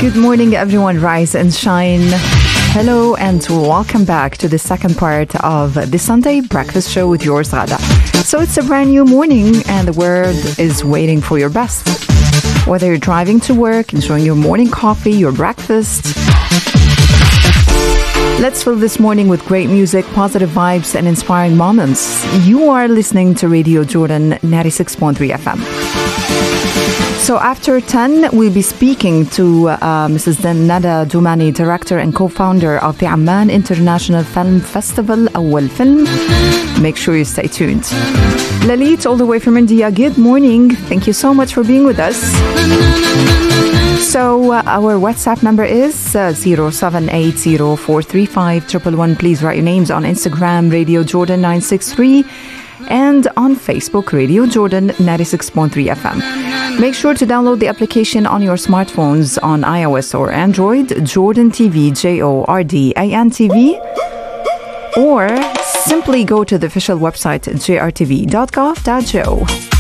Good morning, everyone. Rise and shine. Hello, and welcome back to the second part of the Sunday Breakfast Show with yours, Ghada. So it's a brand new morning, and the world is waiting for your best. Whether you're driving to work, enjoying your morning coffee, your breakfast. Let's fill this morning with great music, positive vibes, and inspiring moments. You are listening to Radio Jordan 96.3 FM. So after 10, we'll be speaking to Mrs. Nada Doumani, director and co-founder of the Amman International Film Festival, Awwal Film. Make sure you stay tuned. Lalit, all the way from India, good morning. Thank you so much for being with us. So our WhatsApp number is 0780435111. Please write your names on Instagram, Radio Jordan 963, and on Facebook, Radio Jordan 96.3 FM. Make sure to download the application on your smartphones on iOS or Android, Jordan TV, JORDAN TV, or simply go to the official website, jrtv.gov.jo.